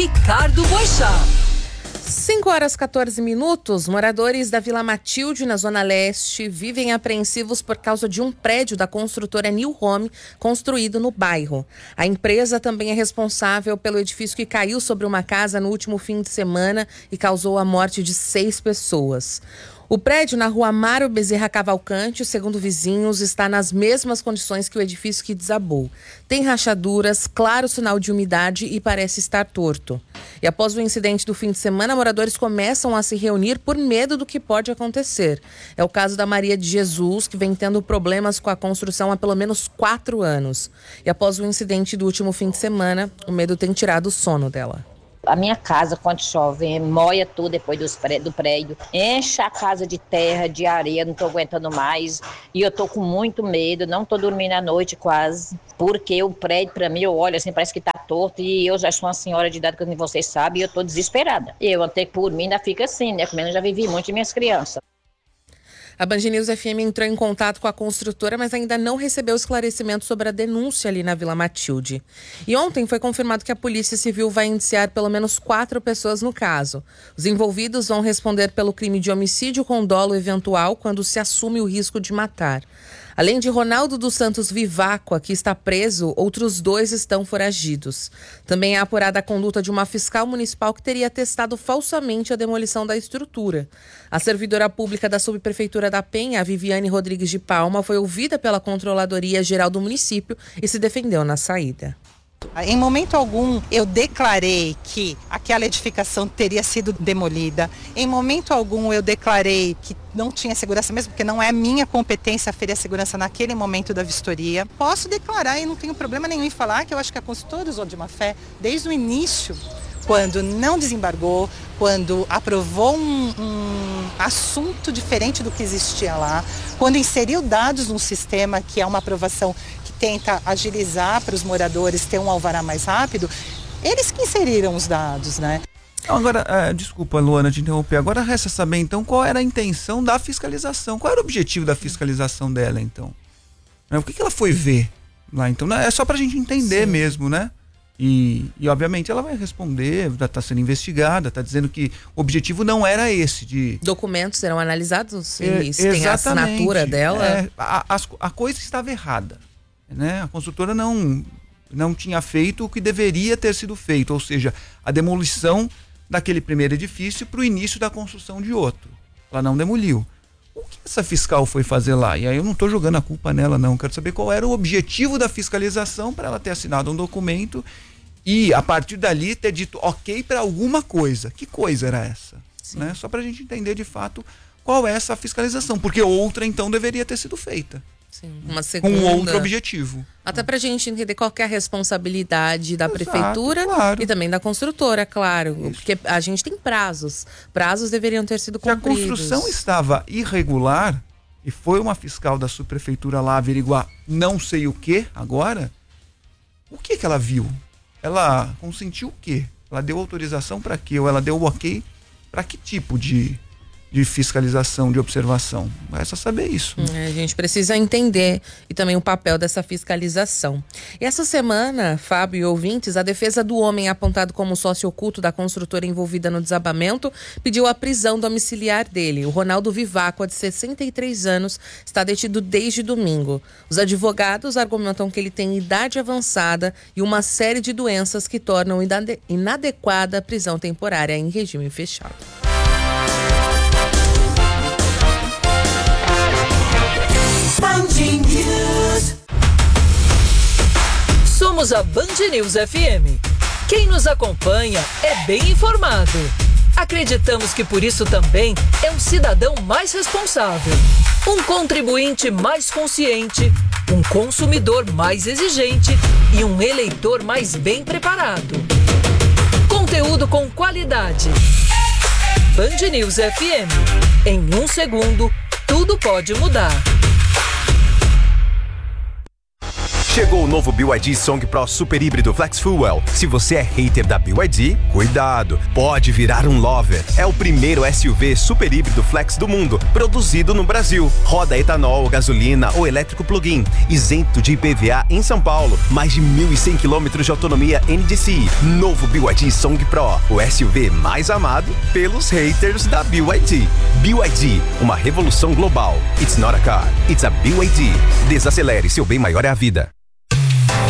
Ricardo Boixá. 5h14. Moradores da Vila Matilde, na Zona Leste, vivem apreensivos por causa de um prédio da construtora New Home construído no bairro. A empresa também é responsável pelo edifício que caiu sobre uma casa no último fim de semana e causou a morte de 6 pessoas. O prédio na rua Amaro Bezerra Cavalcante, segundo vizinhos, está nas mesmas condições que o edifício que desabou. Tem rachaduras, claro sinal de umidade e parece estar torto. E após o incidente do fim de semana, moradores começam a se reunir por medo do que pode acontecer. É o caso da Maria de Jesus, que vem tendo problemas com a construção há pelo menos 4 anos. E após o incidente do último fim de semana, o medo tem tirado o sono dela. A minha casa, quando chove, moia tudo depois do prédio, enche a casa de terra, de areia, não estou aguentando mais. E eu estou com muito medo, não estou dormindo à noite quase, porque o prédio, para mim, eu olho assim, parece que está torto. E eu já sou uma senhora de idade, como vocês sabem, e eu estou desesperada. E eu até por mim ainda fica assim, né? Como eu já vivi muito de minhas crianças. A Band News FM entrou em contato com a construtora, mas ainda não recebeu esclarecimento sobre a denúncia ali na Vila Matilde. E ontem foi confirmado que a Polícia Civil vai indiciar pelo menos 4 pessoas no caso. Os envolvidos vão responder pelo crime de homicídio com dolo eventual quando se assume o risco de matar. Além de Ronaldo dos Santos Viváqua, que está preso, outros 2 estão foragidos. Também é apurada a conduta de uma fiscal municipal que teria atestado falsamente a demolição da estrutura. A servidora pública da Subprefeitura da Penha, a Viviane Rodrigues de Palma, foi ouvida pela Controladoria Geral do município e se defendeu na saída. Em momento algum eu declarei que aquela edificação teria sido demolida. Em momento algum eu declarei que não tinha segurança mesmo, porque não é minha competência aferir a segurança naquele momento da vistoria. Posso declarar e não tenho problema nenhum em falar que eu acho que a consultora usou de má fé desde o início, quando não desembargou, quando aprovou um assunto diferente do que existia lá, quando inseriu dados num sistema que é uma aprovação que tenta agilizar para os moradores ter um alvará mais rápido, eles que inseriram os dados, né? Agora, desculpa, Luana, te interromper. Agora resta saber, então, qual era a intenção da fiscalização. Qual era o objetivo da fiscalização dela, então? O que ela foi ver lá, então? É só pra gente entender. Sim. Mesmo, né? E obviamente ela vai responder, está sendo investigada, está dizendo que o objetivo não era esse de... Documentos serão analisados? Se tem a assinatura dela? A coisa estava errada, né? A construtora não tinha feito o que deveria ter sido feito, ou seja, a demolição daquele primeiro edifício para o início da construção de outro. Ela não demoliu. O que essa fiscal foi fazer lá? E aí eu não estou jogando a culpa nela, não. Quero saber qual era o objetivo da fiscalização para ela ter assinado um documento e, a partir dali, ter dito ok para alguma coisa. Que coisa era essa? Né? Só para a gente entender, de fato, qual é essa fiscalização. Porque outra, então, deveria ter sido feita. Sim, uma segunda... Com outro objetivo. Até pra gente entender qual que é a responsabilidade da prefeitura, claro. E também da construtora, claro. Isso. Porque a gente tem prazos. Prazos deveriam ter sido cumpridos. Se a construção estava irregular e foi uma fiscal da subprefeitura lá averiguar não sei o que agora, o que ela viu? Ela consentiu o quê? Ela deu autorização para quê? Ou ela deu o ok para que tipo de fiscalização, de observação? Resta saber isso. A gente precisa entender e também o papel dessa fiscalização. E essa semana, Fábio e ouvintes, a defesa do homem apontado como sócio oculto da construtora envolvida no desabamento pediu a prisão domiciliar dele. O Ronaldo Viváqua, de 63 anos, está detido desde domingo. Os advogados argumentam que ele tem idade avançada e uma série de doenças que tornam inadequada a prisão temporária em regime fechado. Somos a Band News FM. Quem nos acompanha é bem informado. Acreditamos que por isso também é um cidadão mais responsável, um contribuinte mais consciente, um consumidor mais exigente e um eleitor mais bem preparado. Conteúdo com qualidade. Band News FM. Em 1 segundo, tudo pode mudar. Chegou o novo BYD Song Pro Super Híbrido Flex Fuel. Se você é hater da BYD, cuidado, pode virar um lover. É o primeiro SUV super híbrido flex do mundo, produzido no Brasil. Roda etanol, gasolina ou elétrico plug-in, isento de IPVA em São Paulo. Mais de 1.100 km de autonomia NDCi. Novo BYD Song Pro, o SUV mais amado pelos haters da BYD. BYD, uma revolução global. It's not a car, it's a BYD. Desacelere, seu bem maior é a vida.